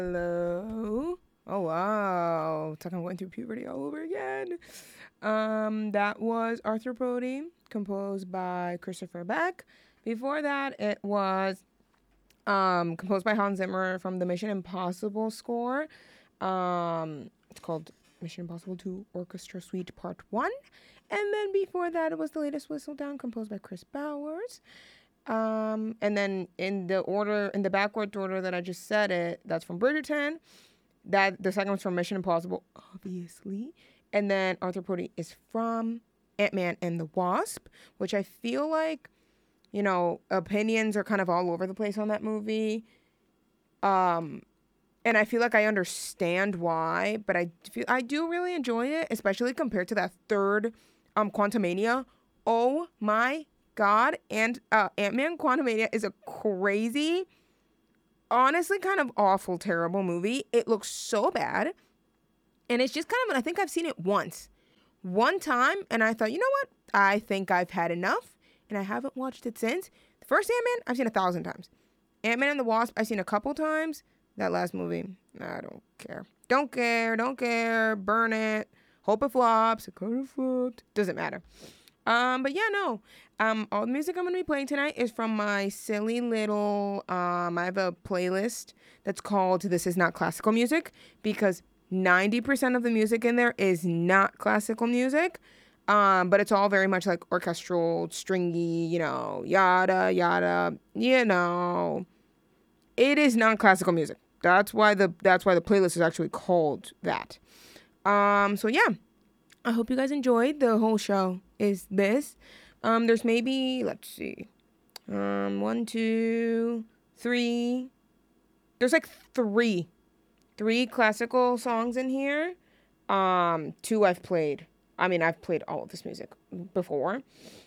Hello. Oh wow. It's like I'm going through puberty all over again. That was Arthropody, composed by Christopher Beck. Before that, it was composed by Hans Zimmer from the Mission Impossible score. It's called Mission Impossible 2 Orchestra Suite Part 1. And then before that, it was the latest Whistle Down, composed by Chris Bowers. And then in the backward order that I just said it, that's from Bridgerton. That the second one's from Mission Impossible, obviously. And then Arthropody is from Ant-Man and the Wasp, which I feel like, opinions are kind of all over the place on that movie. And I feel like I understand why, but I do really enjoy it, especially compared to that third Quantumania. Oh my God. And Ant-Man Quantumania is a crazy, honestly kind of awful, terrible movie. It looks so bad. And it's just kind of, I think I've seen it one time, and I thought, you know what? I think I've had enough, and I haven't watched it since. The first Ant-Man, I've seen 1,000 times. Ant-Man and the Wasp, I've seen a couple times. That last movie, I don't care. Don't care. Burn it. Hope it flops. It could have flopped. Doesn't matter. But yeah, no. All the music I'm going to be playing tonight is from my silly little, I have a playlist that's called This Is Not Classical Music, because 90% of the music in there is not classical music. But it's all very much like orchestral, stringy, yada, yada, It is non-classical music. That's why the playlist is actually called that. So yeah. I hope you guys enjoyed. The whole show is this. There's maybe, let's see. 1, 2, 3. There's like three classical songs in here. 2 I've played. I mean, I've played all of this music before.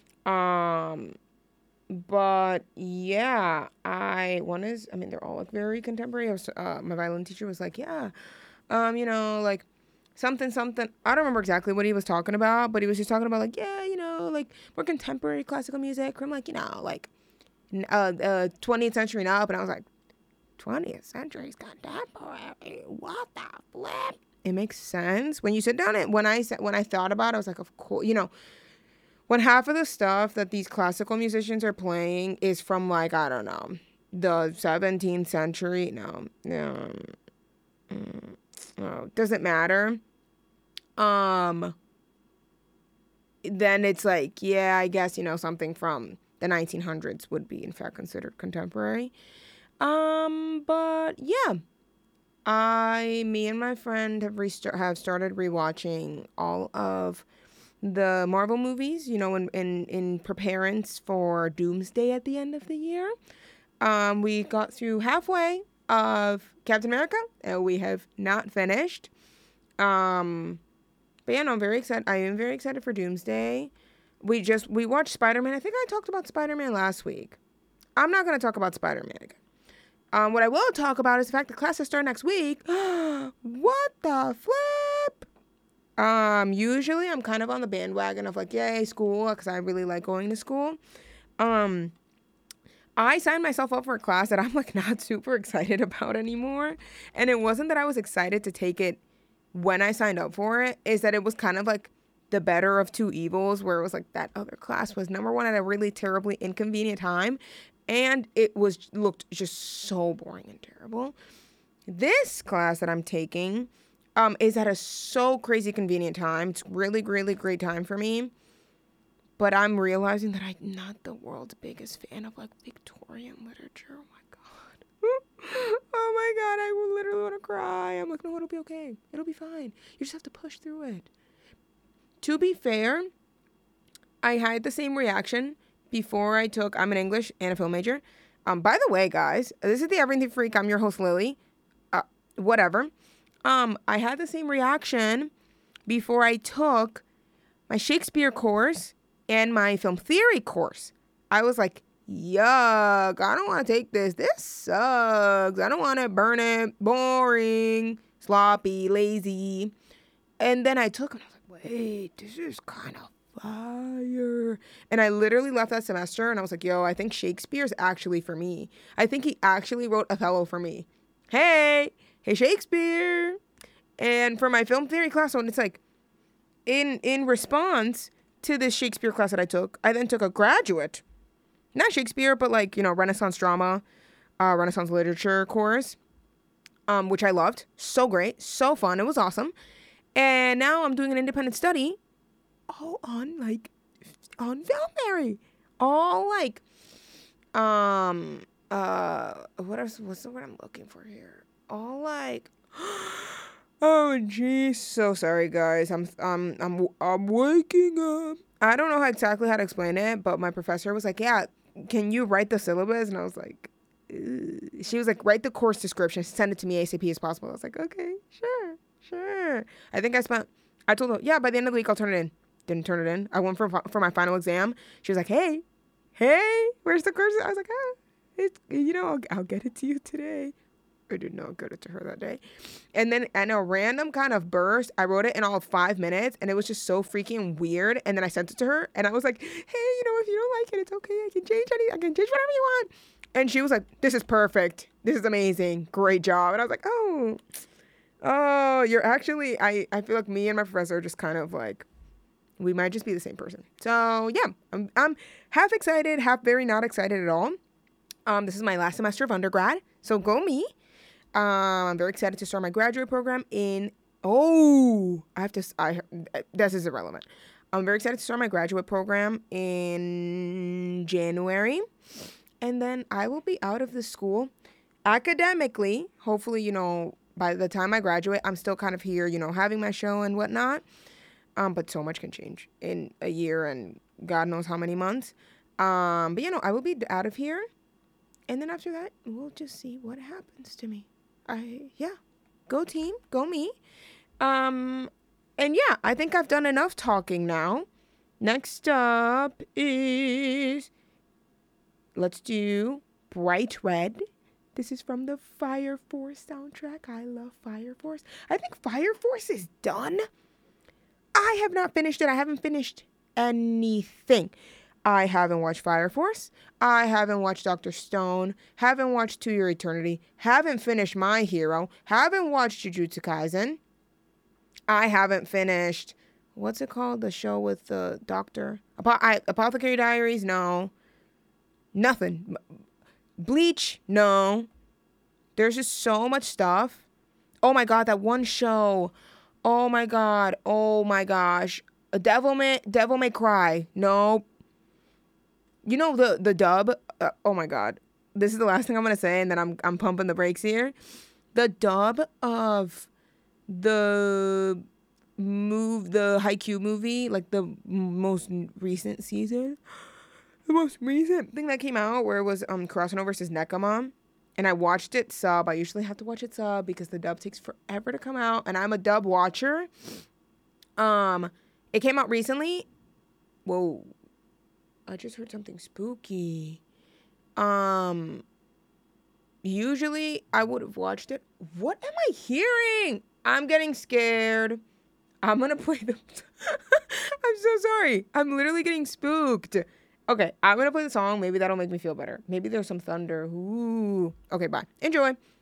But yeah, they're all like very contemporary. My violin teacher was like, yeah, like something. I don't remember exactly what he was talking about, but he was just talking about like, yeah, like more contemporary classical music from like, like 20th century and up. And I was like, 20th century's contemporary? What the flip? It makes sense when you sit down and when I thought about it, I was like, of course, when half of the stuff that these classical musicians are playing is from like, I don't know, the 17th century. No, doesn't matter. Then it's like, yeah, I guess, something from the 1900s would be in fact considered contemporary. But yeah, me and my friend have started rewatching all of the Marvel movies, in preparance for Doomsday at the end of the year. We got through halfway of Captain America, and we have not finished. But yeah, no, I'm very excited. I am very excited for Doomsday. We watched Spider-Man. I think I talked about Spider-Man last week. I'm not going to talk about Spider-Man again. What I will talk about is the fact that classes start next week. What the flip? Usually I'm kind of on the bandwagon of like, yay, school, because I really like going to school. I signed myself up for a class that I'm like not super excited about anymore. And it wasn't that I was excited to take it when I signed up for it, is that it was kind of like the better of two evils, where it was like that other class was number one at a really terribly inconvenient time, and it looked just so boring and terrible. This class that I'm taking is at a so crazy convenient time. It's really, really great time for me. But I'm realizing that I'm not the world's biggest fan of like Victorian literature. Oh my God. Oh my God, I literally want to cry. I'm like, no, it'll be okay. It'll be fine. You just have to push through it. To be fair, I had the same reaction before I'm an English and a film major. By the way, guys, this is the Everything Freak. I'm your host, Lily. Whatever. I had the same reaction before I took my Shakespeare course and my film theory course. I was like, yuck, I don't want to take this. This sucks. I don't want to burn it. Boring, sloppy, lazy. And then I took them. I was like, wait, this is kind of fire. And I literally left that semester and I was like, yo, I think Shakespeare's actually for me. I think he actually wrote Othello for me. Hey, hey Shakespeare. And for my film theory class, when it's like, in response to this Shakespeare class that I took, I then took a graduate, not Shakespeare, but like, Renaissance drama, Renaissance literature course, which I loved. So great, so fun. It was awesome. And now I'm doing an independent study, all on film theory, all like, what else? What's the word I'm looking for here? All like, oh jeez, so sorry guys. I'm waking up. I don't know exactly how to explain it, but my professor was like, "Yeah, can you write the syllabus?" And I was like, "Ugh." She was like, "Write the course description, send it to me ASAP as possible." I was like, "Okay, sure." I told her, "Yeah, by the end of the week I'll turn it in." Didn't turn it in. I went for my final exam. She was like, "Hey, where's the course?" I was like, it's I'll get it to you today. I did not get it to her that day. And then in a random kind of burst, I wrote it in all of 5 minutes, and it was just so freaking weird. And then I sent it to her, and I was like, "Hey, if you don't like it, it's okay. I can change whatever you want." And she was like, "This is perfect. This is amazing. Great job." And I was like, "Oh, you're actually." I feel like me and my professor are just kind of like, we might just be the same person. So yeah, I'm half excited, half very not excited at all. This is my last semester of undergrad, so go me. I'm very excited to start my graduate program in. Oh, this is irrelevant. I'm very excited to start my graduate program in January, and then I will be out of the school academically. Hopefully, by the time I graduate, I'm still kind of here, having my show and whatnot. But so much can change in a year and God knows how many months. But I will be out of here. And then after that, we'll just see what happens to me. Go team, go me. And yeah, I think I've done enough talking now. Next up is, let's do Bright Red. This is from the Fire Force soundtrack. I love Fire Force. I think Fire Force is done. I have not finished it. I haven't finished anything. I haven't watched Fire Force. I haven't watched Dr. Stone. Haven't watched To Your Eternity. Haven't finished My Hero. Haven't watched Jujutsu Kaisen. I haven't finished, what's it called? The show with the doctor? Apothecary Diaries? No. Nothing. Bleach? No. There's just so much stuff. Oh my God, that one show. Oh my God. Oh my gosh. Devil May Cry. Nope. The dub. Oh my God. This is the last thing I'm gonna say, and then I'm pumping the brakes here. The dub of the Haikyuu movie, like the most recent season, the most recent thing that came out, where it was Kurasuno versus Nekama. And I watched it sub. I usually have to watch it sub because the dub takes forever to come out, and I'm a dub watcher. It came out recently. Whoa. I just heard something spooky. Usually I would have watched it. What am I hearing? I'm getting scared. I'm gonna play the... I'm so sorry. I'm literally getting spooked. Okay, I'm gonna play the song. Maybe that'll make me feel better. Maybe there's some thunder. Ooh. Okay, bye. Enjoy.